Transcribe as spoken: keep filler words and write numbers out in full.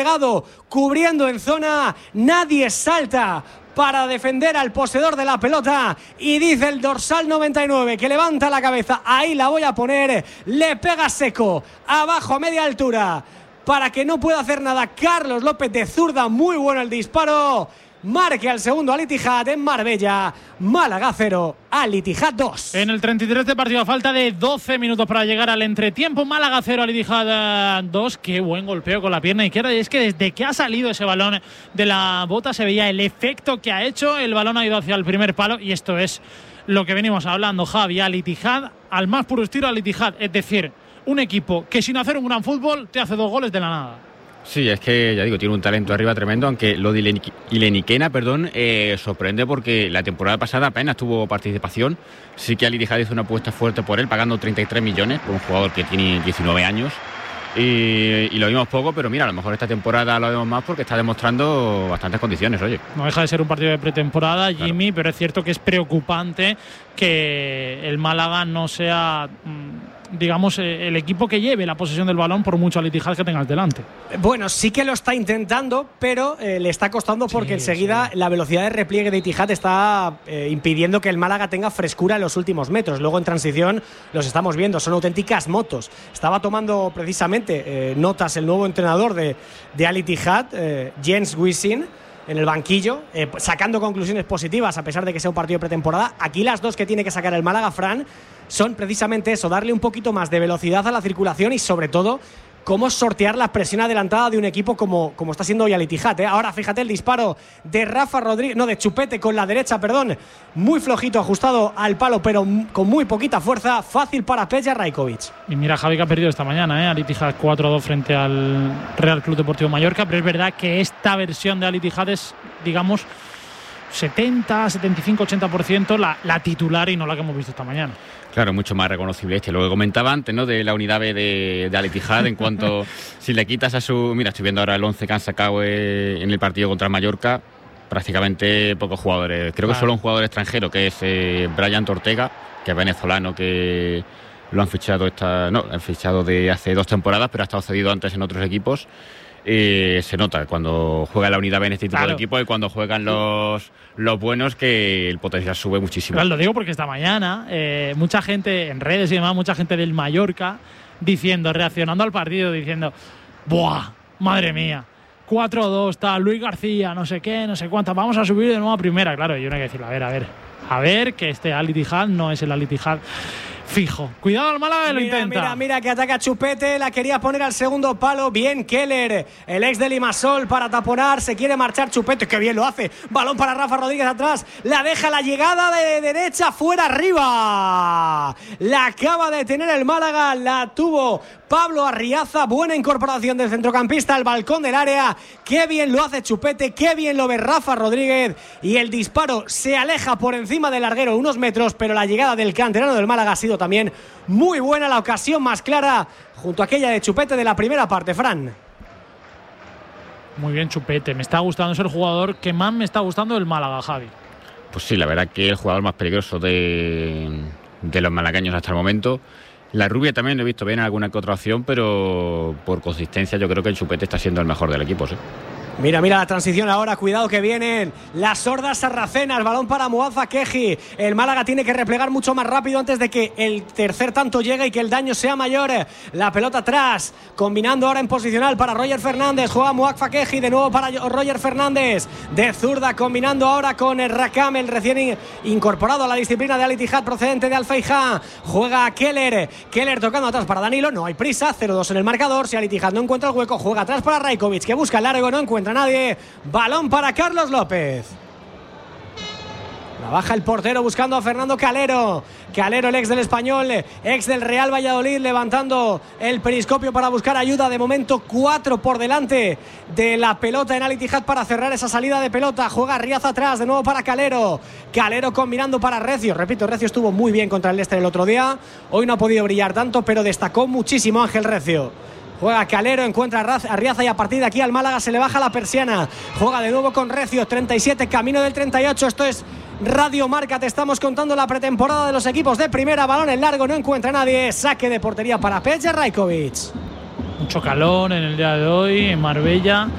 cubriendo en zona, nadie salta para defender al poseedor de la pelota y dice el dorsal noventa y nueve que levanta la cabeza, ahí la voy a poner, le pega seco, abajo a media altura para que no pueda hacer nada Carlos López de zurda, muy bueno el disparo. Marque al segundo Al Ittihad en Marbella. Málaga cero, Al Ittihad dos. En el treinta y tres de partido, a falta de doce minutos para llegar al entretiempo. Málaga cero, Al Ittihad dos. Qué buen golpeo con la pierna izquierda. Y es que desde que ha salido ese balón de la bota se veía el efecto que ha hecho. El balón ha ido hacia el primer palo. Y esto es lo que venimos hablando, Javi. Al Ittihad, al más puro estilo Al Ittihad. Es decir, un equipo que sin hacer un gran fútbol te hace dos goles de la nada. Sí, es que ya digo, tiene un talento arriba tremendo, aunque lo de Ileniquena, perdón, eh, sorprende porque la temporada pasada apenas tuvo participación. Sí que Al Ittihad hizo una apuesta fuerte por él, pagando treinta y tres millones por un jugador que tiene diecinueve años. Y, y lo vimos poco, pero mira, a lo mejor esta temporada lo vemos más porque está demostrando bastantes condiciones, oye. No deja de ser un partido de pretemporada, Jimmy, claro. Pero es cierto que es preocupante que el Málaga no sea, digamos, el equipo que lleve la posesión del balón por mucho Al Ittihad que tengas delante. Bueno, sí que lo está intentando, pero eh, le está costando porque sí, enseguida sí. La velocidad de repliegue de Ittihad está eh, impidiendo que el Málaga tenga frescura en los últimos metros. Luego en transición los estamos viendo, son auténticas motos. Estaba tomando precisamente eh, notas el nuevo entrenador de, de Al Ittihad, eh, Jens Wiesing, en el banquillo, eh, sacando conclusiones positivas a pesar de que sea un partido de pretemporada. Aquí las dos que tiene que sacar el Málaga, Fran, son precisamente eso, darle un poquito más de velocidad a la circulación y sobre todo cómo sortear la presión adelantada de un equipo como, como está siendo hoy Al Ittihad, ¿eh? Ahora fíjate el disparo de Rafa Rodríguez, no, de Chupete con la derecha, perdón, muy flojito, ajustado al palo, pero con muy poquita fuerza, fácil para Peja Rajkovic. Y mira, Javi, que ha perdido esta mañana, ¿eh? Al Ittihad cuatro a dos frente al Real Club Deportivo Mallorca, pero es verdad que esta versión de Al Ittihad es, digamos, setenta, setenta y cinco, ochenta por ciento la, la titular y no la que hemos visto esta mañana. Claro, mucho más reconocible este. Lo que comentaba antes, ¿no? De la unidad B de, de Al Ittihad, en cuanto si le quitas a su... Mira, estoy viendo ahora el once que han sacado en el partido contra el Mallorca, prácticamente pocos jugadores. Creo que claro. Solo un jugador extranjero, que es eh, Brian Ortega, que es venezolano, que lo han fichado esta, no, han fichado de hace dos temporadas, pero ha estado cedido antes en otros equipos. Eh, se nota cuando juega la unidad B en este tipo claro. de equipo y cuando juegan los, los buenos que el potencial sube muchísimo. Claro, lo digo porque esta mañana eh, mucha gente en redes y demás, mucha gente del Mallorca diciendo, reaccionando al partido, diciendo ¡buah! ¡Madre mía! cuatro dos, tal, Luis García, no sé qué, no sé cuántas, vamos a subir de nuevo a primera. Claro, y uno hay que decirlo, a ver, a ver, a ver, que este Al Ittihad no es el Al Ittihad fijo. Cuidado al Málaga, lo mira, intenta. Mira, mira que ataca Chupete, la quería poner al segundo palo. Bien Keller, el ex de Limassol, para taponar. Se quiere marchar Chupete, que bien lo hace. Balón para Rafa Rodríguez atrás. La deja la llegada de derecha, fuera arriba. La acaba de tener el Málaga, la tuvo Pablo Arriaza. Buena incorporación del centrocampista al balcón del área. Qué bien lo hace Chupete, qué bien lo ve Rafa Rodríguez. Y el disparo se aleja por encima del larguero unos metros, pero la llegada del canterano del Málaga ha sido también muy buena, la ocasión más clara junto a aquella de Chupete de la primera parte, Fran. Muy bien Chupete, me está gustando, es el jugador que más me está gustando del Málaga, Javi. Pues sí, la verdad que es el jugador más peligroso de, de los malagueños hasta el momento. La Rubia también lo he visto bien en alguna que otra opción, pero por consistencia yo creo que el Chupete está siendo el mejor del equipo, ¿sí? Mira, mira la transición ahora, cuidado que vienen las sordas sarracenas, balón para Muafa Keji. El Málaga tiene que replegar mucho más rápido antes de que el tercer tanto llegue y que el daño sea mayor. La pelota atrás, combinando ahora en posicional para Roger Fernández, juega Muafa Keji, de nuevo para Roger Fernández, de zurda, combinando ahora con el Rakam, el recién incorporado a la disciplina de Al Ittihad procedente de Al-Feijá. Juega Keller, Keller tocando atrás para Danilo, no hay prisa, cero dos en el marcador. Si Al Ittihad no encuentra el hueco, juega atrás para Rajkovic, que busca el largo, no encuentra nadie. Balón para Carlos López. La baja el portero buscando a Fernando Calero. Calero, el ex del Español, ex del Real Valladolid, levantando el periscopio para buscar ayuda. De momento cuatro por delante de la pelota en Al Ittihad para cerrar esa salida de pelota. Juega Riaza atrás, de nuevo para Calero. Calero combinando para Recio. Repito, Recio estuvo muy bien contra el Leicester el otro día. Hoy no ha podido brillar tanto, pero destacó muchísimo Ángel Recio. Juega Calero, encuentra a Riaza y a partir de aquí al Málaga se le baja la persiana. Juega de nuevo con Recio, treinta y siete, camino del treinta y ocho. Esto es Radio Marca, te estamos contando la pretemporada de los equipos de primera. Balón en largo, no encuentra nadie. Saque de portería para Peja Rajkovic. Mucho calor en el día de hoy en Marbella.